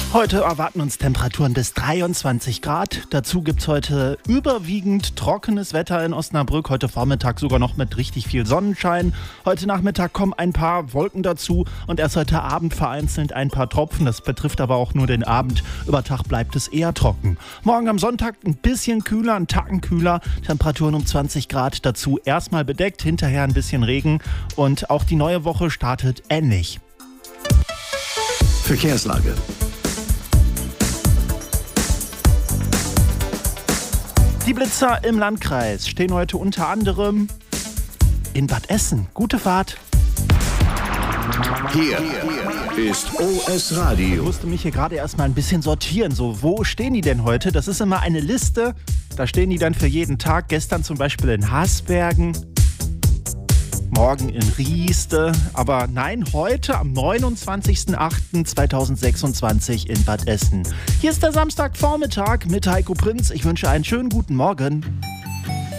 Heute erwarten uns Temperaturen bis 23 Grad. Dazu gibt es heute überwiegend trockenes Wetter in Osnabrück. Heute Vormittag sogar noch mit richtig viel Sonnenschein. Heute Nachmittag kommen ein paar Wolken dazu und erst heute Abend vereinzelt ein paar Tropfen. Das betrifft aber auch nur den Abend. Über Tag bleibt es eher trocken. Morgen am Sonntag ein bisschen kühler, ein Tacken kühler. Temperaturen um 20 Grad. Dazu erstmal bedeckt, hinterher ein bisschen Regen. Und auch die neue Woche startet ähnlich. Verkehrslage. Die Blitzer im Landkreis stehen heute unter anderem in Bad Essen. Gute Fahrt. Hier ist OS Radio. Ich musste mich hier gerade erstmal ein bisschen sortieren. So, wo stehen die denn heute? Das ist immer eine Liste. Da stehen die dann für jeden Tag. Gestern zum Beispiel in Hasbergen. Morgen in Rieste. Aber nein, heute am 29.08.2026 in Bad Essen. Hier ist der Samstagvormittag mit Heiko Prinz. Ich wünsche einen schönen guten Morgen.